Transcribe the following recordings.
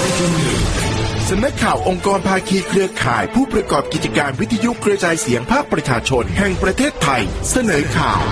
สำนักข่าวองค์กรภาคีเครือข่ายผู้ประกอบกิจการวิทยุกระจายเสียงภาคประชาชนแห่งประเทศไทยเสนอข่าว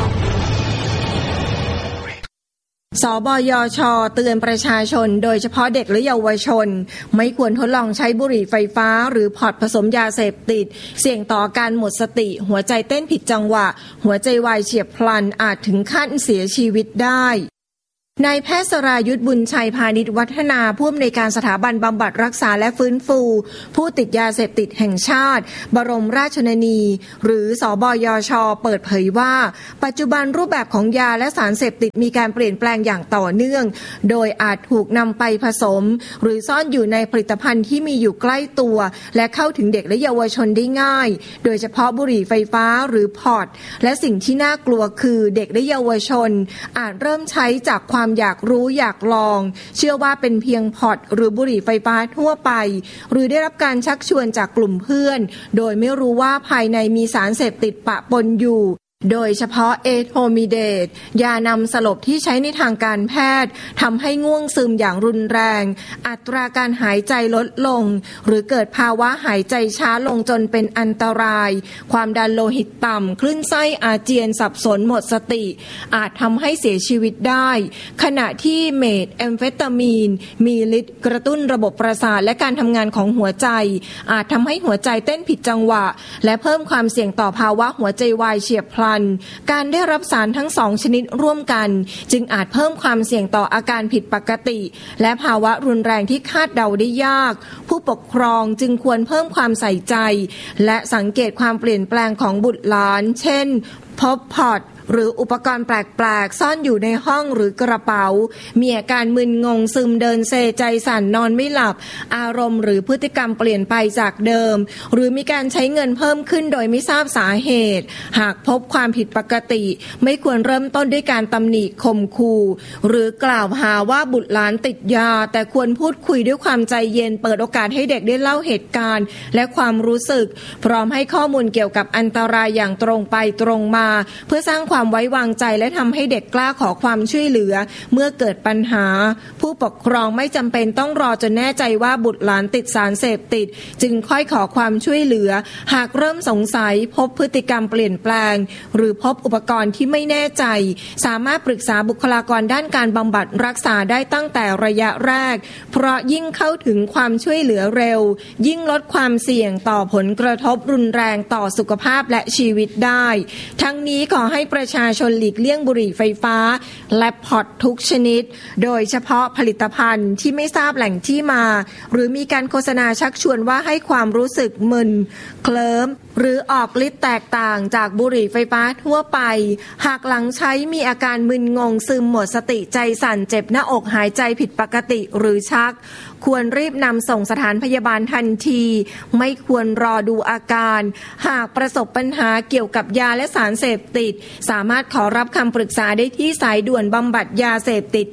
สบยช.เตือนประชาชนโดยเฉพาะเด็กและเยาวชนไม่ควรทดลองใช้บุหรี่ไฟฟ้าหรือพอร์ตผสมยาเสพติดเสี่ยงต่อการหมดสติหัวใจเต้นผิดจังหวะหัวใจวายเฉียบพลันอาจถึงขั้นเสียชีวิตได้นายแพทย์สรายุทธบุญชัยพาณิชวัฒนาผู้อำนวยการสถาบันบำบัดรักษาและฟื้นฟูผู้ติดยาเสพติดแห่งชาติบรมราชชนนีหรือสบยช.เปิดเผยว่าปัจจุบันรูปแบบของยาและสารเสพติดมีการเปลี่ยนแปลงอย่างต่อเนื่องโดยอาจถูกนำไปผสมหรือซ่อนอยู่ในผลิตภัณฑ์ที่มีอยู่ใกล้ตัวและเข้าถึงเด็กและเยาวชนได้ง่ายโดยเฉพาะบุหรี่ไฟฟ้าหรือพอร์ตและสิ่งที่น่ากลัวคือเด็กและเยาวชนอาจเริ่มใช้จากความอยากรู้อยากลองเชื่อว่าเป็นเพียงพอร์ตหรือบุหรี่ไฟฟ้าทั่วไปหรือได้รับการชักชวนจากกลุ่มเพื่อนโดยไม่รู้ว่าภายในมีสารเสพติดปะปนอยู่โดยเฉพาะเอโทมิเดตยานำสลบที่ใช้ในทางการแพทย์ทำให้ง่วงซึมอย่างรุนแรงอัตราการหายใจลดลงหรือเกิดภาวะหายใจช้าลงจนเป็นอันตรายความดันโลหิตต่ำคลื่นไส้อาเจียนสับสนหมดสติอาจทำให้เสียชีวิตได้ขณะที่เมทแอมเฟตามีนมีฤทธิ์กระตุ้นระบบประสาทและการทำงานของหัวใจอาจทำให้หัวใจเต้นผิดจังหวะและเพิ่มความเสี่ยงต่อภาวะหัวใจวายเฉียบพลันการได้รับสารทั้งสองชนิดร่วมกันจึงอาจเพิ่มความเสี่ยงต่ออาการผิดปกติและภาวะรุนแรงที่คาดเดาได้ยากผู้ปกครองจึงควรเพิ่มความใส่ใจและสังเกตความเปลี่ยนแปลงของบุตรหลานเช่นพบพอร์ตหรืออุปกรณ์แปลกๆซ่อนอยู่ในห้องหรือกระเป๋ามีอาการมึนงงซึมเดินเซใจสั่นนอนไม่หลับอารมณ์หรือพฤติกรรมเปลี่ยนไปจากเดิมหรือมีการใช้เงินเพิ่มขึ้นโดยไม่ทราบสาเหตุหากพบความผิดปกติไม่ควรเริ่มต้นด้วยการตำหนิข่มขู่หรือกล่าวหาว่าบุตรหลานติดยาแต่ควรพูดคุยด้วยความใจเย็นเปิดโอกาสให้เด็กได้เล่าเหตุการณ์และความรู้สึกพร้อมให้ข้อมูลเกี่ยวกับอันตรายอย่างตรงไปตรงมาเพื่อสร้างความไว้วางใจและทำให้เด็กกล้าขอความช่วยเหลือเมื่อเกิดปัญหาผู้ปกครองไม่จำเป็นต้องรอจนแน่ใจว่าบุตรหลานติดสารเสพติดจึงค่อยขอความช่วยเหลือหากเริ่มสงสัยพบพฤติกรรมเปลี่ยนแปลงหรือพบอุปกรณ์ที่ไม่แน่ใจสามารถปรึกษาบุคลากรด้านการบำบัดรักษาได้ตั้งแต่ระยะแรกเพราะยิ่งเข้าถึงความช่วยเหลือเร็วยิ่งลดความเสี่ยงต่อผลกระทบรุนแรงต่อสุขภาพและชีวิตได้ทั้งนี้ขอให้ประชาชนหลีกเลี่ยงบุหรี่ไฟฟ้าและพอร์ตทุกชนิดโดยเฉพาะผลิตภัณฑ์ที่ไม่ทราบแหล่งที่มาหรือมีการโฆษณาชักชวนว่าให้ความรู้สึกมึนเคลิ้มหรือออกฤทธิ์แตกต่างจากบุหรี่ไฟฟ้าทั่วไปหากหลังใช้มีอาการมึนงงซึมหมดสติใจสั่นเจ็บหน้าอกหายใจผิดปกติหรือชักควรรีบนำส่งสถานพยาบาลทันทีไม่ควรรอดูอาการหากประสบปัญหาเกี่ยวกับยาและสารเสพติดสามารถขอรับคำปรึกษาได้ที่สายด่วนบำบัดยาเสพติด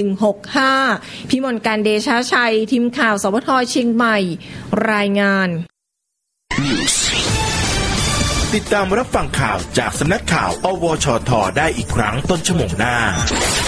1165พิมลการเดชาชัยทีมข่าวสวทเชียงใหม่รายงานติดตามรับฟังข่าวจากสำนักข่าวอวชท.ได้อีกครั้งต้นชั่วโมงหน้า